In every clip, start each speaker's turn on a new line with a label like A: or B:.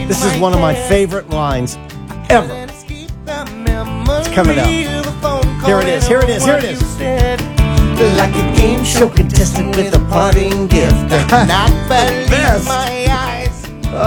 A: This is one of my favorite lines ever. It's coming out. Here it is, here it is, here it is. Like a game show contestant with a parting gift. Not believe my eyes.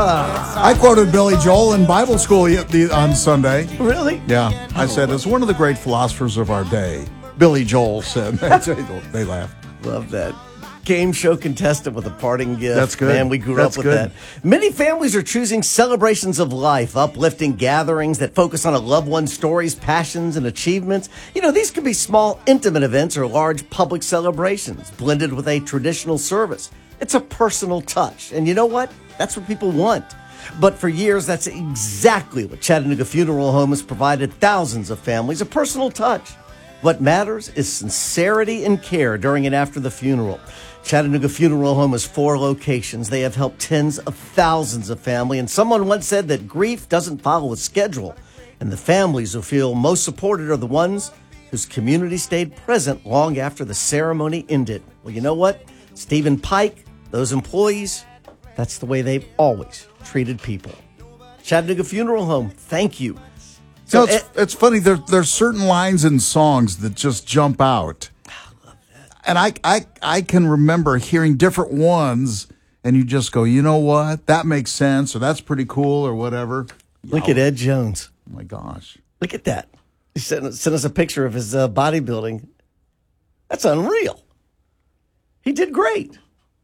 B: I quoted Billy Joel in Bible school on Sunday.
A: Really?
B: Yeah. I said, as one of the great philosophers of our day, Billy Joel said. They laughed.
A: Love that. Game show contestant with a parting gift.
B: That's good.
A: Man, we grew up with that. Many families are choosing celebrations of life, uplifting gatherings that focus on a loved one's stories, passions, and achievements. You know, these can be small, intimate events or large public celebrations blended with a traditional service. It's a personal touch. And you know what? That's what people want. But for years, that's exactly what Chattanooga Funeral Home has provided thousands of families, a personal touch. What matters is sincerity and care during and after the funeral. Chattanooga Funeral Home has 4 locations. They have helped tens of thousands of families. And someone once said that grief doesn't follow a schedule. And the families who feel most supported are the ones whose community stayed present long after the ceremony ended. Well, you know what? Stephen Pike, those employees, that's the way they've always treated people. Chattanooga Funeral Home, thank you.
B: So it's funny. There's certain lines in songs that just jump out. And I can remember hearing different ones, and you just go, you know what? That makes sense, or that's pretty cool, or whatever.
A: Look at Ed Jones.
B: Oh, my gosh.
A: Look at that. He sent us a picture of his bodybuilding. That's unreal. He did great.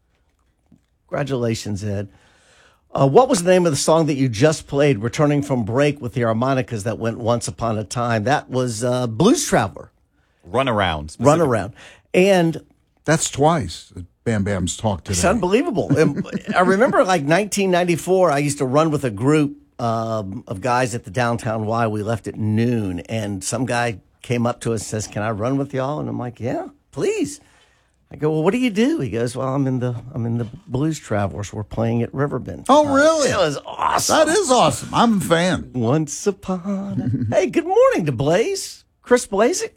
A: Congratulations, Ed. What was the name of the song that you just played, returning from break with the harmonicas that went Once Upon a Time? That was Blues Traveler.
C: Runaround.
A: Runaround. And
B: that's twice that Bam Bam's talked today.
A: It's unbelievable. I remember like 1994, I used to run with a group of guys at the Downtown Y. We left at noon, and some guy came up to us and says, "Can I run with y'all?" And I'm like, "Yeah, please." I go, "Well, what do you do?" He goes, "Well, I'm in the Blues Travelers. We're playing at Riverbend."
B: Oh, really?
A: It was awesome.
B: That is awesome. I'm a fan.
A: Once upon a... Hey, good morning to Blaze. Chris Blazik.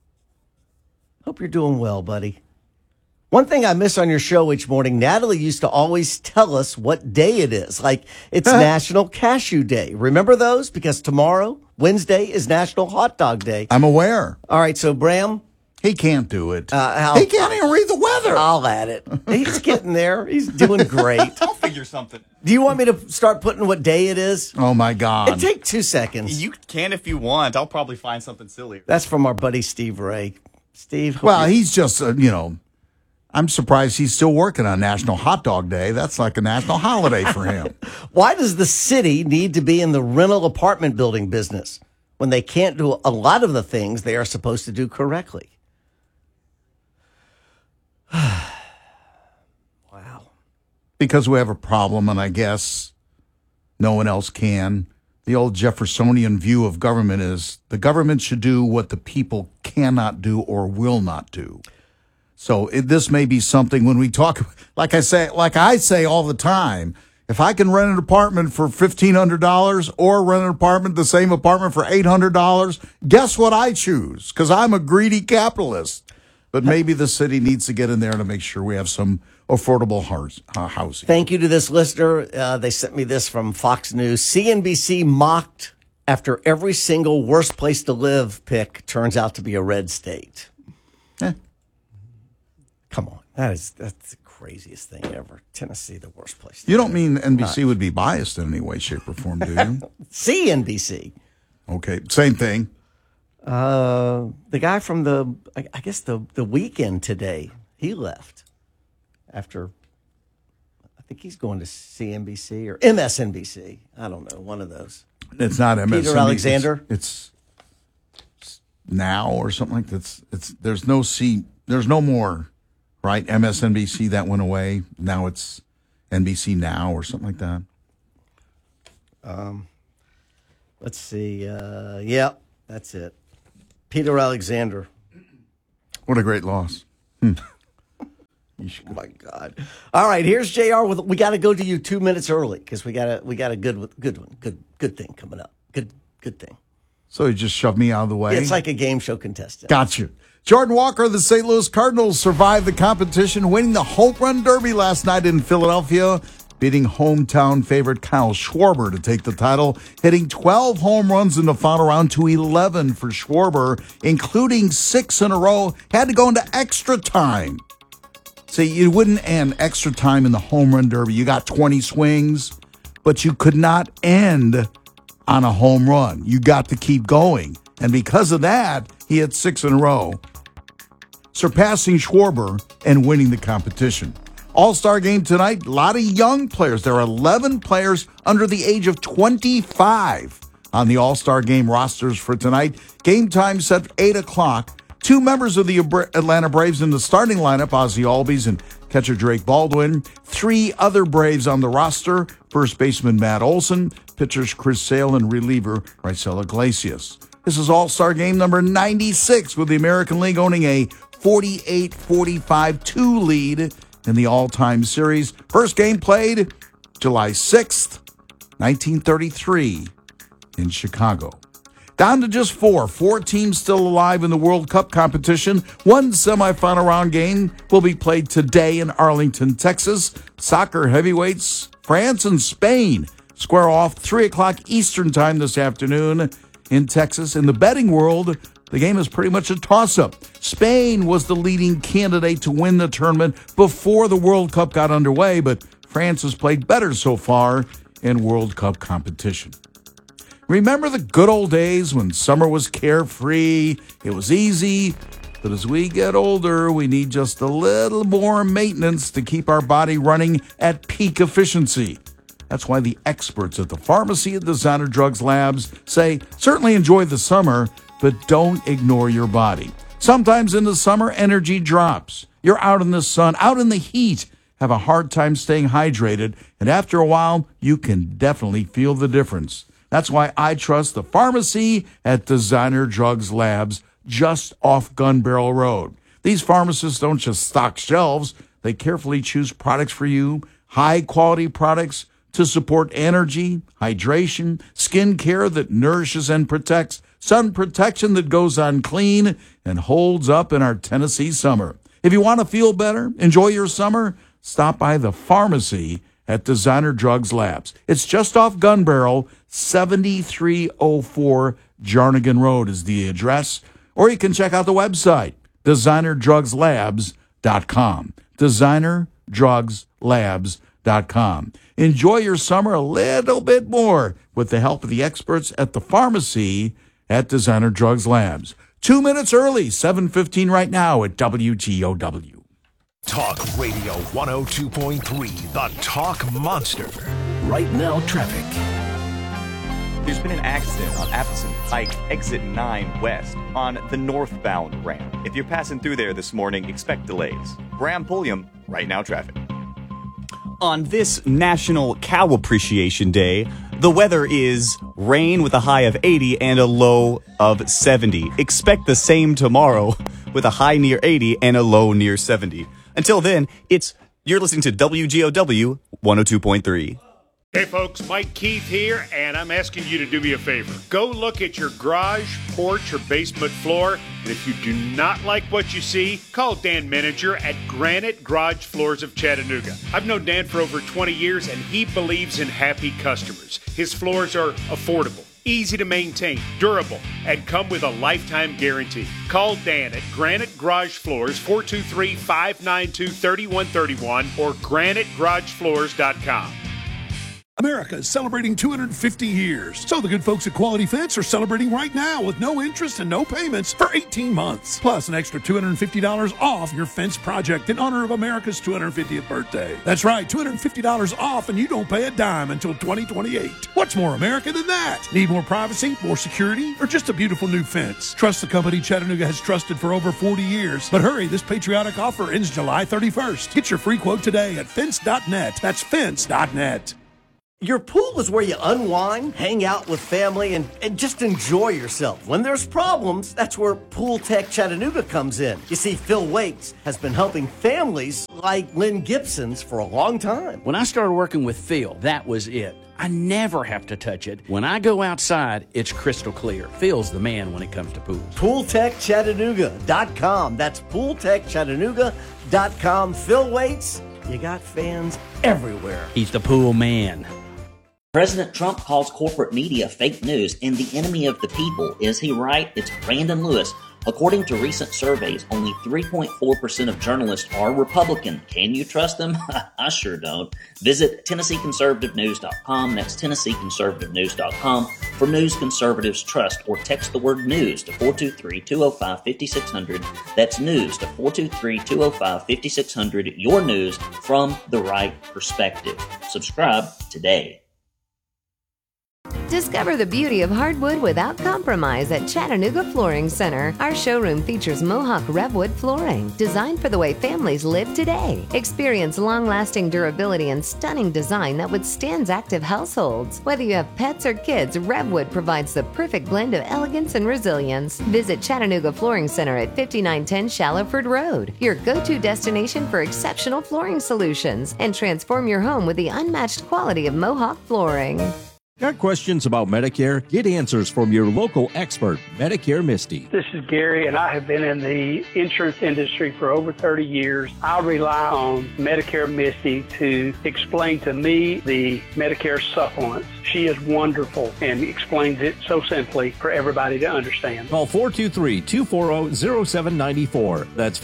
A: Hope you're doing well, buddy. One thing I miss on your show each morning, Natalie used to always tell us what day it is. Like, it's National Cashew Day. Remember those? Because tomorrow, Wednesday, is National Hot Dog Day.
B: I'm aware.
A: All right, so Bram...
B: He can't do it. He can't even read the weather.
A: I'll add it. He's getting there. He's doing great.
C: I'll figure something.
A: Do you want me to start putting what day it is?
B: Oh, my God.
A: It'd take 2 seconds.
C: You can if you want. I'll probably find something silly.
A: That's from our buddy Steve Ray. Steve.
B: Well, he's just, I'm surprised he's still working on National Hot Dog Day. That's like a national holiday for him.
A: Why does the city need to be in the rental apartment building business when they can't do a lot of the things they are supposed to do correctly? Wow.
B: Because we have a problem, and I guess no one else can. The old Jeffersonian view of government is the government should do what the people cannot do or will not do. So this may be something when we talk, like I say all the time, if I can rent an apartment for $1,500 or rent an apartment, the same apartment for $800, guess what I choose? Because I'm a greedy capitalist. But maybe the city needs to get in there to make sure we have some affordable housing.
A: Thank you to this listener. They sent me this from Fox News. CNBC mocked after every single worst place to live pick turns out to be a red state. Come on. That's the craziest thing ever. Tennessee, the worst place to live.
B: You don't mean NBC would be biased in any way, shape, or form, do you?
A: CNBC.
B: Okay, same thing.
A: The guy from I guess the Weekend today, he left after, I think he's going to CNBC or MSNBC. I don't know, one of those.
B: It's not MSNBC.
A: Peter Alexander?
B: It's Now or something like that. There's no more, right? MSNBC, that went away. Now it's NBC Now or something like that.
A: Let's see. Yeah, that's it. Peter Alexander.
B: What a great loss.
A: Oh my God! All right, here's JR. We got to go to you 2 minutes early because we got a good one, good thing coming up. Good thing.
B: So you just shoved me out of the way.
A: It's like a game show contestant.
B: Got you. Jordan Walker of the St. Louis Cardinals survived the competition, winning the Home Run Derby last night in Philadelphia. beating hometown favorite Kyle Schwarber to take the title, hitting 12 home runs in the final round to 11 for Schwarber, including 6 in a row. Had to go into extra time. See, you wouldn't end extra time in the home run derby. You got 20 swings, but you could not end on a home run. You got to keep going. And because of that, he had 6 in a row, surpassing Schwarber and winning the competition. All-Star game tonight, a lot of young players. There are 11 players under the age of 25 on the All-Star game rosters for tonight. Game time set for 8 o'clock. 2 members of the Atlanta Braves in the starting lineup, Ozzie Albies and catcher Drake Baldwin. 3 other Braves on the roster, first baseman Matt Olson, pitchers Chris Sale, and reliever Raisel Iglesias. This is All-Star game number 96, with the American League owning a 48-45-2 lead in the all-time series. First game played July 6th, 1933 in Chicago. Down to just 4 teams still alive in the World Cup competition. 1 semifinal round game will be played today in Arlington, Texas. Soccer heavyweights France and Spain square off 3 o'clock Eastern time this afternoon in Texas. In the betting world, the game is pretty much a toss-up. Spain was the leading candidate to win the tournament before the World Cup got underway, but France has played better so far in World Cup competition. Remember the good old days when summer was carefree, it was easy, but as we get older, we need just a little more maintenance to keep our body running at peak efficiency. That's why the experts at the pharmacy at Designer Drugs Labs say, certainly enjoy the summer, but don't ignore your body. Sometimes in the summer, energy drops. You're out in the sun, out in the heat, have a hard time staying hydrated, and after a while, you can definitely feel the difference. That's why I trust the pharmacy at Designer Drugs Labs, just off Gun Barrel Road. These pharmacists don't just stock shelves. They carefully choose products for you, high-quality products to support energy, hydration, skin care that nourishes and protects, sun protection that goes on clean and holds up in our Tennessee summer. If you want to feel better, enjoy your summer, stop by the pharmacy at Designer Drugs Labs. It's just off Gun Barrel, 7304 Jarnigan Road is the address. Or you can check out the website, designerdrugslabs.com. designerdrugslabs.com. Enjoy your summer a little bit more with the help of the experts at the pharmacy at Designer Drugs Labs. 2 minutes early, 7:15 right now at WGOW.
D: Talk Radio 102.3, the Talk Monster.
E: Right now, traffic.
C: There's been an accident on Appleton Pike, exit 9 west, on the northbound ramp. If you're passing through there this morning, expect delays. Graham Pulliam, Right Now Traffic. On this National Cow Appreciation Day, the weather is rain with a high of 80 and a low of 70. Expect the same tomorrow with a high near 80 and a low near 70. Until then, you're listening to WGOW 102.3.
F: Hey folks, Mike Keith here, and I'm asking you to do me a favor. Go look at your garage, porch, or basement floor, and if you do not like what you see, call Dan Menninger at Granite Garage Floors of Chattanooga. I've known Dan for over 20 years, and he believes in happy customers. His floors are affordable, easy to maintain, durable, and come with a lifetime guarantee. Call Dan at Granite Garage Floors, 423-592-3131 or granitegaragefloors.com.
E: America is celebrating 250 years. So the good folks at Quality Fence are celebrating right now with no interest and no payments for 18 months. Plus an extra $250 off your fence project in honor of America's 250th birthday. That's right, $250 off and you don't pay a dime until 2028. What's more America than that? Need more privacy, more security, or just a beautiful new fence? Trust the company Chattanooga has trusted for over 40 years. But hurry, this patriotic offer ends July 31st. Get your free quote today at fence.net. That's fence.net.
A: Your pool is where you unwind, hang out with family, and just enjoy yourself. When there's problems, that's where Pool Tech Chattanooga comes in. You see, Phil Wakes has been helping families like Lynn Gibson's for a long time.
G: When I started working with Phil, that was it. I never have to touch it. When I go outside, it's crystal clear. Phil's the man when it comes to pools.
A: PoolTechChattanooga.com. That's PoolTechChattanooga.com. Phil Wakes, you got fans everywhere.
G: He's the pool man.
H: President Trump calls corporate media fake news and the enemy of the people. Is he right? It's Brandon Lewis. According to recent surveys, only 3.4% of journalists are Republican. Can you trust them? I sure don't. Visit TennesseeConservativeNews.com. That's TennesseeConservativeNews.com for news conservatives trust, or text the word news to 423-205-5600. That's news to 423-205-5600. Your news from the right perspective. Subscribe today.
I: Discover the beauty of hardwood without compromise at Chattanooga Flooring Center. Our showroom features Mohawk Revwood flooring, designed for the way families live today. Experience long-lasting durability and stunning design that withstands active households. Whether you have pets or kids, Revwood provides the perfect blend of elegance and resilience. Visit Chattanooga Flooring Center at 5910 Shallowford Road, your go-to destination for exceptional flooring solutions, and transform your home with the unmatched quality of Mohawk flooring.
J: Got questions about Medicare? Get answers from your local expert, Medicare Misty.
K: This is Gary, and I have been in the insurance industry for over 30 years. I rely on Medicare Misty to explain to me the Medicare supplements. She is wonderful and explains it so simply for everybody to understand.
J: Call 423-240-0794. That's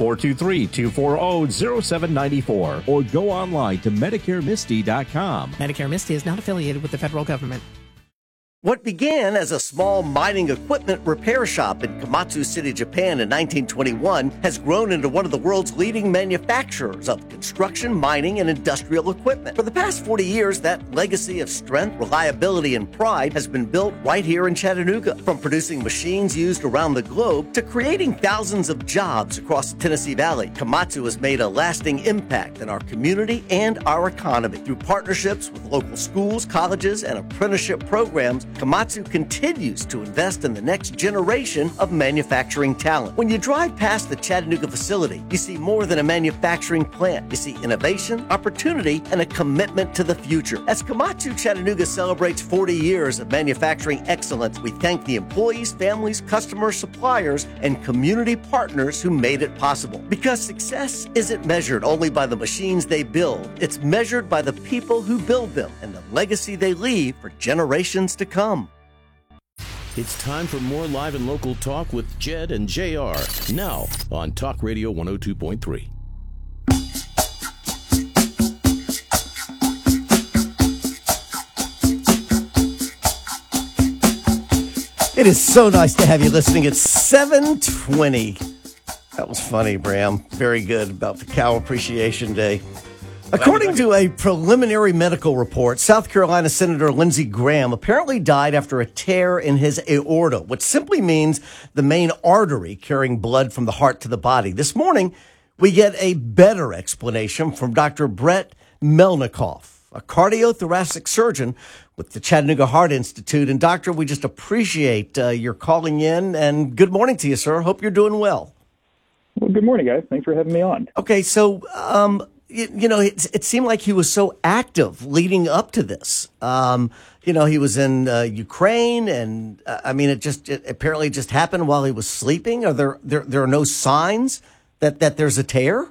J: 423-240-0794. Or go online to MedicareMisty.com.
L: Medicare Misty is not affiliated with the federal government.
A: What began as a small mining equipment repair shop in Komatsu City, Japan in 1921 has grown into one of the world's leading manufacturers of construction, mining, and industrial equipment. For the past 40 years, that legacy of strength, reliability, and pride has been built right here in Chattanooga. From producing machines used around the globe to creating thousands of jobs across the Tennessee Valley, Komatsu has made a lasting impact in our community and our economy. Through partnerships with local schools, colleges, and apprenticeship programs, Komatsu continues to invest in the next generation of manufacturing talent. When you drive past the Chattanooga facility, you see more than a manufacturing plant. You see innovation, opportunity, and a commitment to the future. As Komatsu Chattanooga celebrates 40 years of manufacturing excellence, we thank the employees, families, customers, suppliers, and community partners who made it possible. Because success isn't measured only by the machines they build, it's measured by the people who build them and the legacy they leave for generations to come.
M: It's time for more live and local talk with Jed and JR. Now on Talk Radio 102.3.
A: It is so nice to have you listening. It's 7:20. That was funny, Bram. Very good about the Cow Appreciation Day. According to a preliminary medical report, South Carolina Senator Lindsey Graham apparently died after a tear in his aorta, which simply means the main artery carrying blood from the heart to the body. This morning, we get a better explanation from Dr. Brett Melnikoff, a cardiothoracic surgeon with the Chattanooga Heart Institute. And doctor, we just appreciate your calling in, and good morning to you, sir. Hope you're doing well.
N: Well, good morning, guys. Thanks for having me on.
A: Okay, so you know, it seemed like he was so active leading up to this. You know, he was in Ukraine, and I mean, it apparently just happened while he was sleeping. Are there are no signs that there's a tear?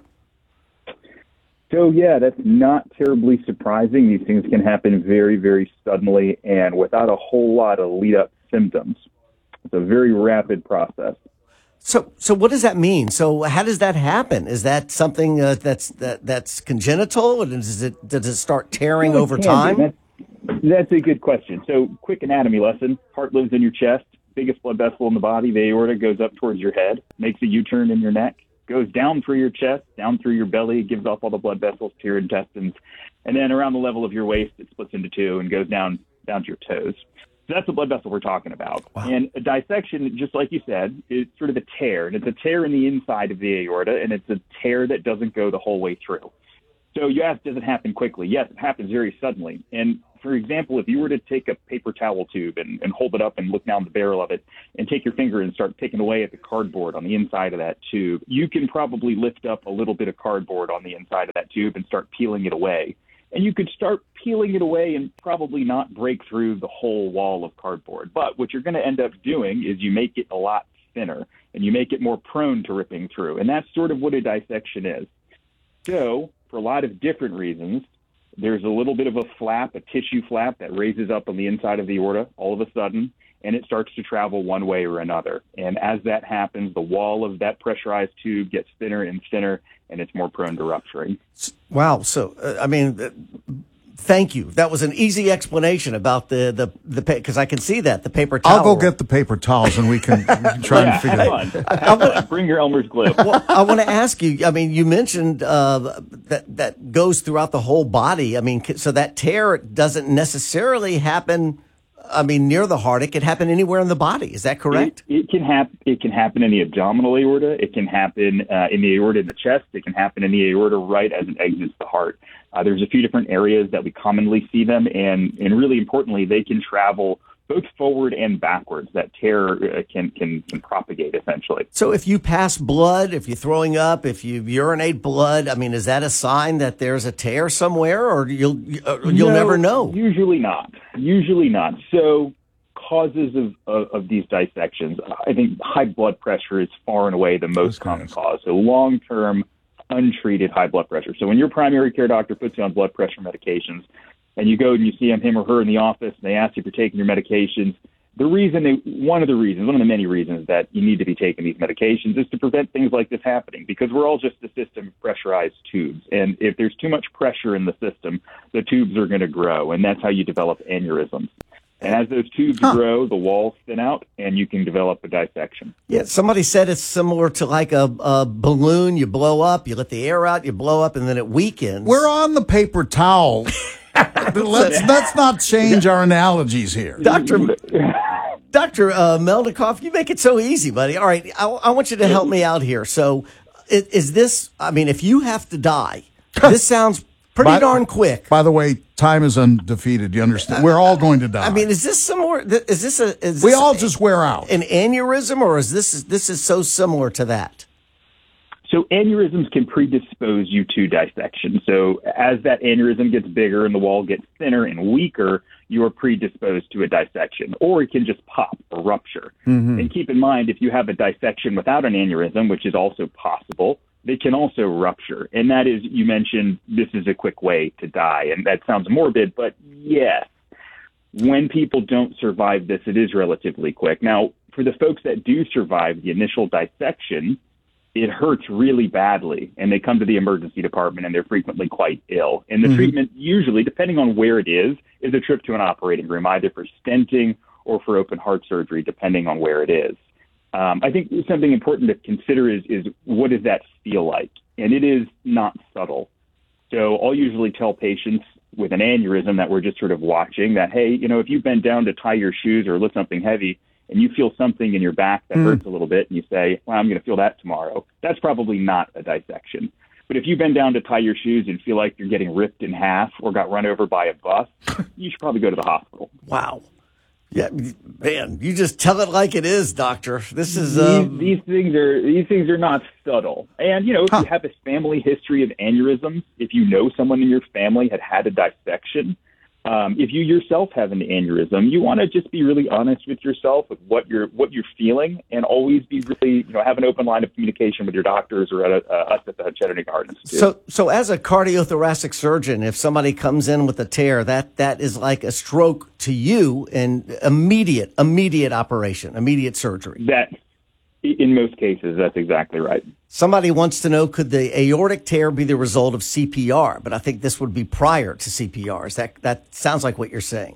N: So yeah, that's not terribly surprising. These things can happen very, very suddenly and without a whole lot of lead-up symptoms. It's a very rapid process.
A: So what does that mean? So how does that happen? Is that something that's congenital, or does it start tearing over time?
N: That's a good question. So quick anatomy lesson. Heart lives in your chest. Biggest blood vessel in the body. The aorta goes up towards your head, makes a U-turn in your neck, goes down through your chest, down through your belly, gives off all the blood vessels to your intestines, and then around the level of your waist, it splits into two and goes down to your toes. So that's the blood vessel we're talking about. Wow. And a dissection, just like you said, is sort of a tear. And it's a tear in the inside of the aorta, and it's a tear that doesn't go the whole way through. So you ask, does it happen quickly? Yes, it happens very suddenly. And for example, if you were to take a paper towel tube and hold it up and look down the barrel of it and take your finger and start picking away at the cardboard on the inside of that tube, you can probably lift up a little bit of cardboard on the inside of that tube and start peeling it away. And you could start peeling it away and probably not break through the whole wall of cardboard. But what you're going to end up doing is you make it a lot thinner and you make it more prone to ripping through. And that's sort of what a dissection is. So for a lot of different reasons, there's a little bit of a flap, a tissue flap that raises up on the inside of the aorta all of a sudden, and it starts to travel one way or another. And as that happens, the wall of that pressurized tube gets thinner and thinner, and it's more prone to rupturing.
A: Wow. So, thank you. That was an easy explanation about the because I can see that, the paper towel.
B: I'll go get the paper towels and we can try and figure it
N: out. Bring your Elmer's glue.
A: Well, I want to ask you, you mentioned that goes throughout the whole body. So that tear doesn't necessarily happen near the heart. It could happen anywhere in the body. Is that correct?
N: It can happen. It can happen in the abdominal aorta. It can happen in the aorta in the chest. It can happen in the aorta right as it exits the heart. There's a few different areas that we commonly see them, and really importantly, they can travel both forward and backwards. That tear can propagate essentially.
A: So if you pass blood, if you're throwing up, if you urinate blood, is that a sign that there's a tear somewhere, or you'll never know?
N: Usually not. So causes of these dissections, I think high blood pressure is far and away the most common cause. So long-term untreated high blood pressure. So when your primary care doctor puts you on blood pressure medications, and you go and you see him or her in the office, and they ask you for taking your medications, one of the many reasons that you need to be taking these medications is to prevent things like this happening, because we're all just a system of pressurized tubes. And if there's too much pressure in the system, the tubes are going to grow, and that's how you develop aneurysms. And as those tubes grow, the walls thin out, and you can develop a dissection.
A: Yeah, somebody said it's similar to like a balloon. You blow up, you let the air out, you blow up, and then it weakens.
B: We're on the paper towel. Let's not change our analogies here.
A: Dr. Melnikoff, you make it so easy, buddy. All right, I want you to help me out here. So is this, if you have to die, this sounds pretty darn quick.
B: By the way, time is undefeated. You understand? We're all going to die.
A: Is this similar?
B: We all just wear out.
A: An aneurysm, or is this so similar to that?
N: So aneurysms can predispose you to dissection. So as that aneurysm gets bigger and the wall gets thinner and weaker, you are predisposed to a dissection, or it can just pop or rupture. Mm-hmm. And keep in mind, if you have a dissection without an aneurysm, which is also possible, they can also rupture. And that is, you mentioned this is a quick way to die. And that sounds morbid, but yes, when people don't survive this, it is relatively quick. Now, for the folks that do survive the initial dissection, it hurts really badly, and they come to the emergency department, and they're frequently quite ill. And the treatment, usually, depending on where it is a trip to an operating room, either for stenting or for open heart surgery, depending on where it is. I think something important to consider is what does that feel like? And it is not subtle. So I'll usually tell patients with an aneurysm that we're just sort of watching that, hey, if you bend down to tie your shoes or lift something heavy, and you feel something in your back that hurts a little bit, and you say, well, I'm going to feel that tomorrow, that's probably not a dissection. But if you bend down to tie your shoes and feel like you're getting ripped in half or got run over by a bus, you should probably go to the hospital.
A: Wow. Yeah, man, you just tell it like it is, doctor. This is
N: these things are not subtle. And if you have a family history of aneurysms, if you know someone in your family had a dissection, if you yourself have an aneurysm, you want to just be really honest with yourself with what you're feeling, and always be really, have an open line of communication with your doctors or us at the Chattanooga Heart Institute.
A: So as a cardiothoracic surgeon, if somebody comes in with a tear, that is like a stroke to you, and immediate operation, immediate surgery.
N: That, in most cases, that's exactly right.
A: Somebody wants to know, could the aortic tear be the result of CPR? But I think this would be prior to CPR. That sounds like what you're saying.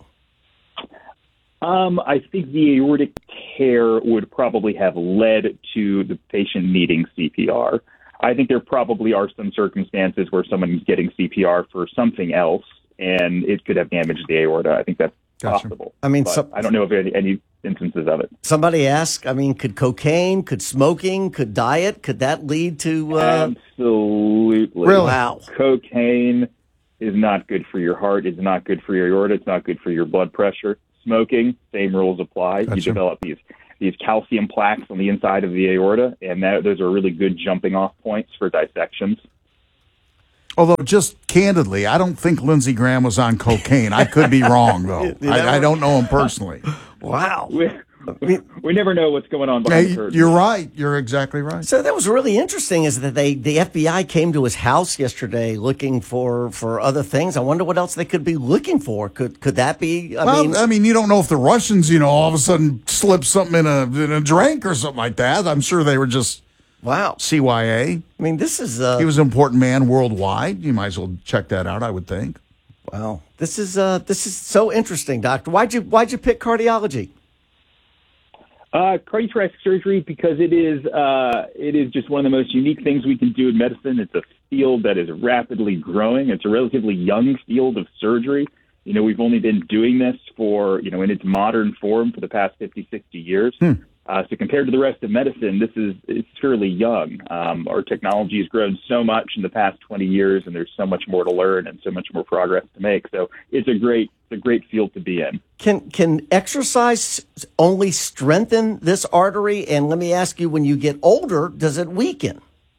N: I think the aortic tear would probably have led to the patient needing CPR. I think there probably are some circumstances where someone is getting CPR for something else, and it could have damaged the aorta. I think that's possible.
A: I mean,
N: I don't know of any instances of it.
A: Somebody asked, could cocaine, could smoking, could diet, could that lead to...
N: Absolutely.
A: Really? Wow.
N: Cocaine is not good for your heart. It's not good for your aorta. It's not good for your blood pressure. Smoking, same rules apply. Gotcha. You develop these calcium plaques on the inside of the aorta, and those are really good jumping off points for dissections.
B: Although, just candidly, I don't think Lindsey Graham was on cocaine. I could be wrong, though. I don't know him personally.
A: Wow.
N: we never know what's going on behind the curtain.
B: You're right. You're exactly right.
A: So that was really interesting is that the FBI came to his house yesterday looking for other things. I wonder what else they could be looking for. Could that be?
B: I mean, you don't know if the Russians, all of a sudden slipped something in a drink or something like that. I'm sure they were just CYA.
A: I mean, this is
B: he was an important man worldwide. You might as well check that out, I would think.
A: Wow, this is so interesting, Doctor. Why'd you pick cardiology?
N: Cardiothoracic surgery, because it is just one of the most unique things we can do in medicine. It's a field that is rapidly growing. It's a relatively young field of surgery. We've only been doing this for, in its modern form for the past 50, 60 years. So compared to the rest of medicine, it's fairly young. Our technology has grown so much in the past 20 years, and there's so much more to learn and so much more progress to make. So it's a great field to be in.
A: Can exercise only strengthen this artery? And let me ask you, when you get older, does it weaken?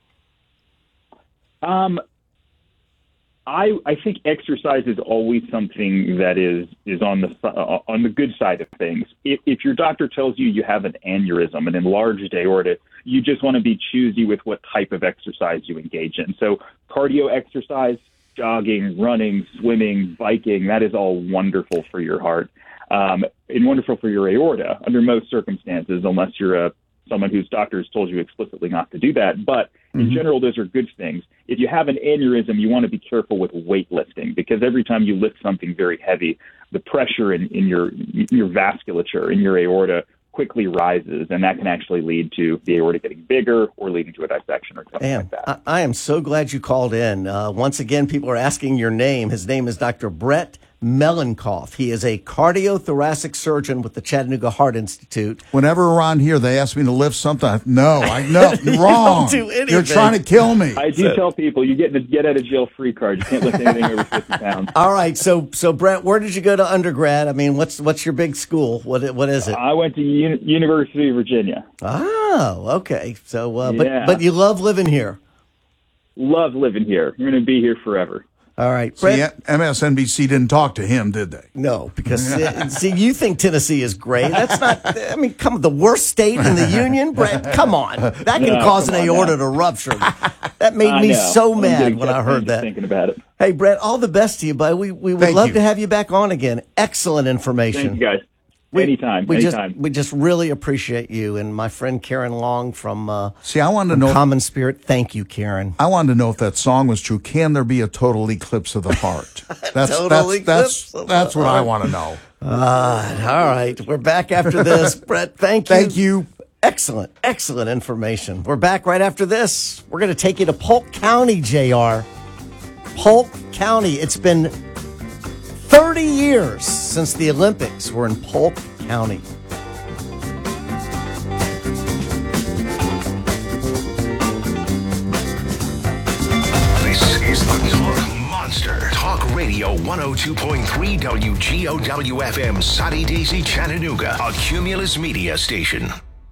N: I think exercise is always something that is on the good side of things. If your doctor tells you have an aneurysm, an enlarged aorta, you just want to be choosy with what type of exercise you engage in. So cardio exercise, jogging, running, swimming, biking, that is all wonderful for your heart and wonderful for your aorta under most circumstances, unless you're someone whose doctor has told you explicitly not to do that. But in general, those are good things. If you have an aneurysm, you want to be careful with weightlifting, because every time you lift something very heavy, the pressure in your vasculature, in your aorta, quickly rises, and that can actually lead to the aorta getting bigger or leading to a dissection or something like that.
A: I am so glad you called in. Once again, people are asking your name. His name is Dr. Brett Mellenkoff. He is a cardiothoracic surgeon with the Chattanooga Heart Institute.
B: Whenever around here they ask me to lift something, no, wrong.
A: Don't do anything.
B: You're trying to kill me.
N: I do tell people you get the get out of jail free card. You can't lift anything over 50 pounds.
A: All right, so Brett, where did you go to undergrad? I mean, what's your big school? What is it?
N: I went to University of Virginia.
A: Oh, okay. So, but you love living here.
N: Love living here. You're going to be here forever.
A: All right.
B: See, MSNBC didn't talk to him, did they?
A: No, because, see, you think Tennessee is great. That's not, the worst state in the union? Brett, come on. That can cause an aorta to rupture. That made me so mad when I heard that.
N: Thinking about it.
A: Hey, Brett, all the best to you, bud. We would love to have you back on again. Excellent information.
N: Thank you, guys. Anytime.
A: We just really appreciate you. And my friend Karen Long from
B: I wanted to know
A: Common Spirit. Thank you, Karen.
B: I wanted to know if that song was true. Can there be a total eclipse of the heart? That's what I want to know.
A: All right. We're back after this. Brett, thank you.
B: Thank you.
A: Excellent information. We're back right after this. We're going to take you to Polk County, JR. Polk County. It's been 30 years since the Olympics were in Polk County.
D: This is the Talk Monster. Talk Radio 102.3 WGOW FM, Soddy Daisy, Chattanooga, a Cumulus Media station.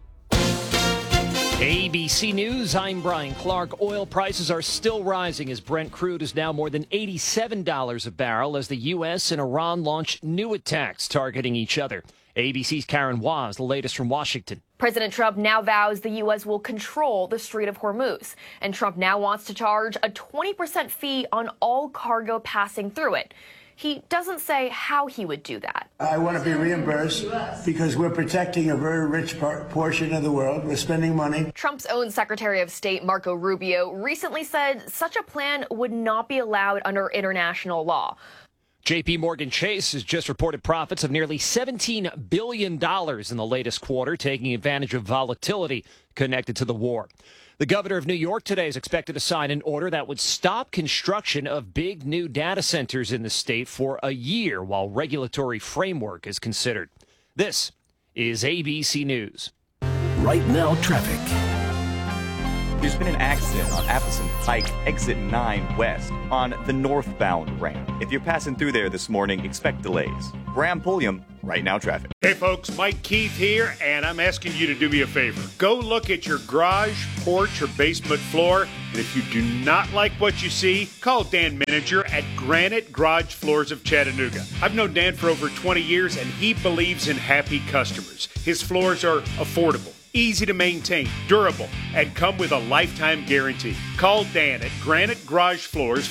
O: ABC News, I'm Brian Clark. Oil prices are still rising as Brent crude is now more than $87 a barrel as the U.S. and Iran launch new attacks targeting each other. ABC's Karen Waz, the latest from Washington.
P: President Trump now vows the U.S. will control the Strait of Hormuz, and Trump now wants to charge a 20% fee on all cargo passing through it. He doesn't say how he would do that.
Q: I want to be reimbursed because we're protecting a very rich portion of the world. We're spending money.
P: Trump's own Secretary of State, Marco Rubio, recently said such a plan would not be allowed under international law.
O: JP Morgan Chase has just reported profits of nearly $17 billion in the latest quarter, taking advantage of volatility connected to the war. The governor of New York today is expected to sign an order that would stop construction of big new data centers in the state for a year while regulatory framework is considered. This is ABC News.
D: Right now, traffic.
C: There's been an accident on Appleton Pike, exit 9 west, on the northbound ramp. If you're passing through there this morning, expect delays. Graham Pulliam, Right Now Traffic.
F: Hey folks, Mike Keith here, and I'm asking you to do me a favor. Go look at your garage, porch, or basement floor, and if you do not like what you see, call Dan Miniger at Granite Garage Floors of Chattanooga. I've known Dan for over 20 years, and he believes in happy customers. His floors are affordable, easy to maintain, durable, and come with a lifetime guarantee. Call Dan at Granite Garage Floors,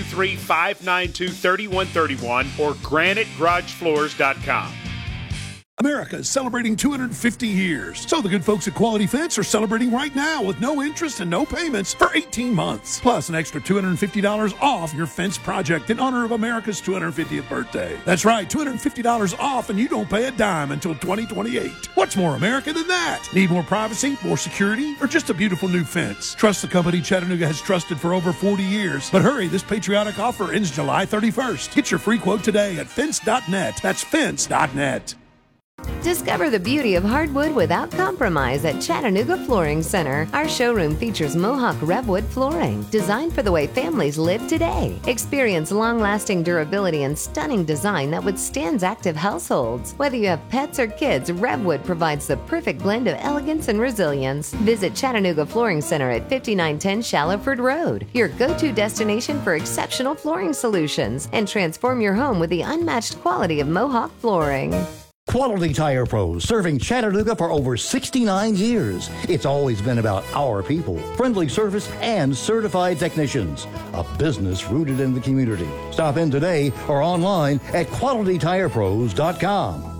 F: 423-592-3131 or granitegaragefloors.com.
E: America is celebrating 250 years. So the good folks at Quality Fence are celebrating right now with no interest and no payments for 18 months. Plus an extra $250 off your fence project in honor of America's 250th birthday. That's right, $250 off and you don't pay a dime until 2028. What's more America than that? Need more privacy, more security, or just a beautiful new fence? Trust the company Chattanooga has trusted for over 40 years. But hurry, this patriotic offer ends July 31st. Get your free quote today at fence.net. That's fence.net.
I: Discover the beauty of hardwood without compromise at Chattanooga Flooring Center. Our showroom features Mohawk Revwood flooring, designed for the way families live today. Experience long-lasting durability and stunning design that withstands active households. Whether you have pets or kids, Revwood provides the perfect blend of elegance and resilience. Visit Chattanooga Flooring Center at 5910 Shallowford Road, your go-to destination for exceptional flooring solutions, and transform your home with the unmatched quality of Mohawk flooring.
R: Quality Tire Pros, serving Chattanooga for over 69 years. It's always been about our people, friendly service, and certified technicians. A business rooted in the community. Stop in today or online at QualityTirePros.com.